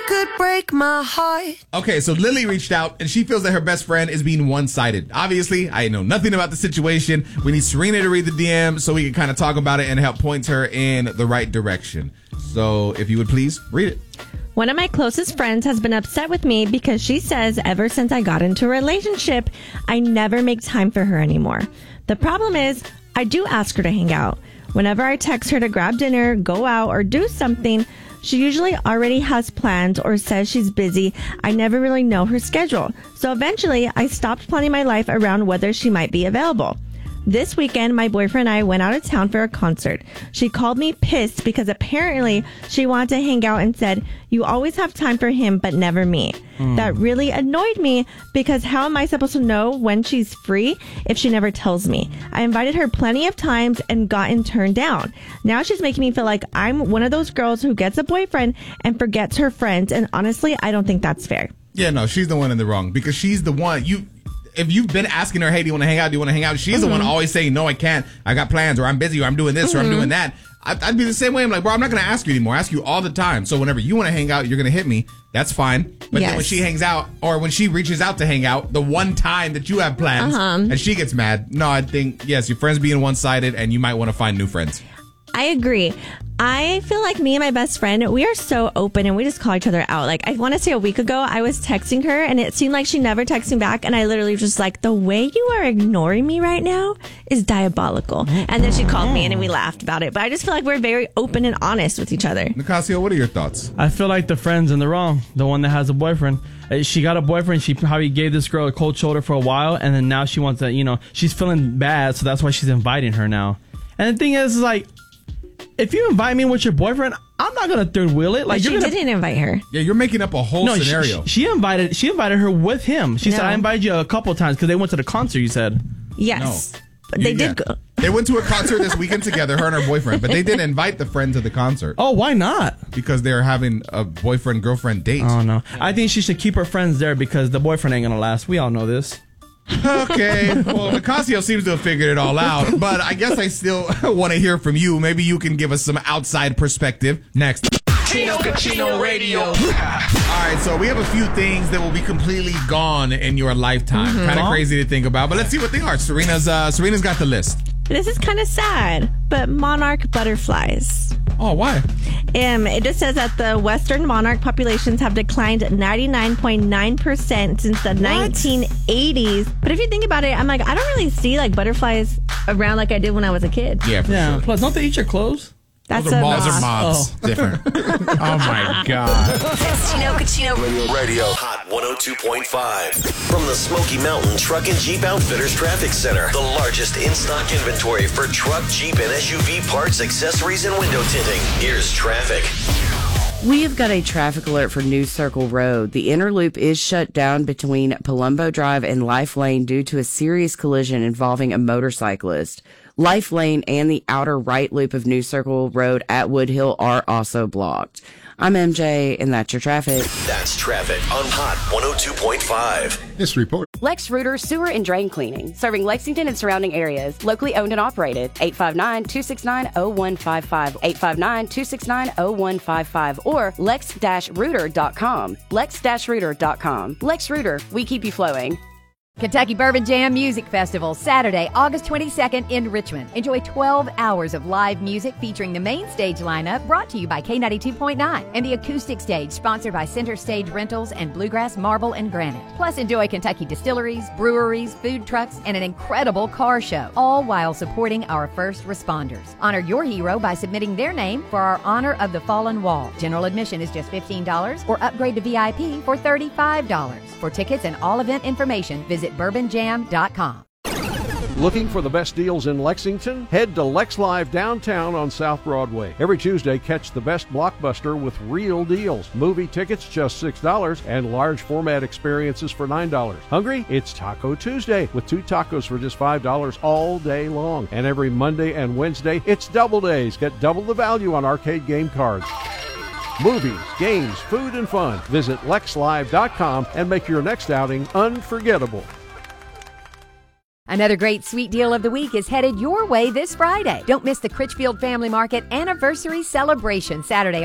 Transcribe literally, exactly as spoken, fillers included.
could break my heart. Okay, so Lily reached out and she feels that her best friend is being one-sided. Obviously, I know nothing about the situation. We need Serena to read the D M so we can kind of talk about it and help point her in the right direction. So if you would please read it. One of my closest friends has been upset with me because she says ever since I got into a relationship, I never make time for her anymore. The problem is, I do ask her to hang out. Whenever I text her to grab dinner, go out, or do something, she usually already has plans or says she's busy. I never really know her schedule. So eventually, I stopped planning my life around whether she might be available. This weekend, my boyfriend and I went out of town for a concert. She called me pissed because apparently she wanted to hang out and said, you always have time for him, but never me. Mm. That really annoyed me because how am I supposed to know when she's free if she never tells me? I invited her plenty of times and gotten turned down. Now she's making me feel like I'm one of those girls who gets a boyfriend and forgets her friends. And honestly, I don't think that's fair. Yeah, no, she's the one in the wrong because she's the one you... If you've been asking her, hey, do you want to hang out? Do you want to hang out? She's mm-hmm. the one always saying, no, I can't. I got plans, or I'm busy, or I'm doing this, mm-hmm. or I'm doing that. I'd, I'd be the same way. I'm like, bro, I'm not going to ask you anymore. I ask you all the time. So whenever you want to hang out, you're going to hit me. That's fine. But yes. then when she hangs out, or when she reaches out to hang out, the one time that you have plans, uh-huh. and she gets mad, no, I think, yes, your friends being one-sided, and you might want to find new friends. I agree. I feel like me and my best friend, we are so open and we just call each other out. Like, I want to say a week ago, I was texting her and it seemed like she never texted me back. And I literally was just like, the way you are ignoring me right now is diabolical. And then she called me and we laughed about it. But I just feel like we're very open and honest with each other. Nicasio, what are your thoughts? I feel like the friend's in the wrong. The one that has a boyfriend. She got a boyfriend. She probably gave this girl a cold shoulder for a while. And then now she wants to, you know, she's feeling bad. So that's why she's inviting her now. And the thing is, is like, if you invite me with your boyfriend, I'm not gonna third wheel it. Like but she you're gonna, didn't invite her. Yeah, you're making up a whole no, scenario. She, she invited. She invited her with him. She no. said, "I invited you a couple of times because they went to the concert." You said, "Yes, no. but they you, did yeah. go." They went to a concert this weekend together, her and her boyfriend, but they didn't invite the friend to the concert. Oh, why not? Because they're having a boyfriend girlfriend date. Oh no, I think she should keep her friends there because the boyfriend ain't gonna last. We all know this. Okay, well, Nicasio seems to have figured it all out, but I guess I still want to hear from you. Maybe you can give us some outside perspective. Next. Chino Cucino Radio. All right, so we have a few things that will be completely gone in your lifetime. Mm-hmm. Kind of crazy to think about, but let's see what they are. Serena's uh, Serena's got the list. This is kind of sad, but monarch butterflies. Oh, why? Um, it just says that the western monarch populations have declined ninety-nine point nine percent since the what? nineteen eighties. But if you think about it, I'm like, I don't really see like butterflies around like I did when I was a kid. Yeah, for yeah. sure. Plus, don't they eat your clothes? That's Those are a moths. moth. Those are moths. Oh. Different. Oh, my God. That's Chino Cucino Radio. Radio. Hot one oh two point five. From the Smoky Mountain Truck and Jeep Outfitters Traffic Center. The largest in-stock inventory for truck, Jeep, and S U V parts, accessories, and window tinting. Here's traffic. We have got a traffic alert for New Circle Road. The inner loop is shut down between Palumbo Drive and Life Lane due to a serious collision involving a motorcyclist. Life Lane and the outer right loop of New Circle Road at Woodhill are also blocked. I'm M J, and that's your traffic. That's traffic on Hot one oh two point five. This report. Lex Reuter Sewer and Drain Cleaning, serving Lexington and surrounding areas. Locally owned and operated. eight five nine, two six nine, zero one five five. eight five nine, two six nine, zero one five five. Or lex dash reuter dot com. lex dash reuter dot com. Lex Reuter, we keep you flowing. Kentucky Bourbon Jam Music Festival, Saturday, August twenty-second in Richmond. Enjoy twelve hours of live music featuring the main stage lineup brought to you by K ninety-two point nine and the acoustic stage sponsored by Center Stage Rentals and Bluegrass Marble and Granite. Plus, enjoy Kentucky distilleries, breweries, food trucks, and an incredible car show, all while supporting our first responders. Honor your hero by submitting their name for our Honor of the Fallen Wall. General admission is just fifteen dollars or upgrade to V I P for thirty-five dollars. For tickets and all event information, visit bourbon jam dot com. Looking for the best deals in Lexington? Head to Lex Live downtown on South Broadway. Every Tuesday, catch the best blockbuster with real deals. Movie tickets just six dollars and large format experiences for nine dollars. Hungry? It's Taco Tuesday with two tacos for just five dollars all day long. And every Monday and Wednesday, it's double days. Get double the value on arcade game cards. Movies, games, food, and fun. Visit lex live dot com and make your next outing unforgettable. Another great sweet deal of the week is headed your way this Friday. Don't miss the Critchfield Family Market Anniversary Celebration Saturday,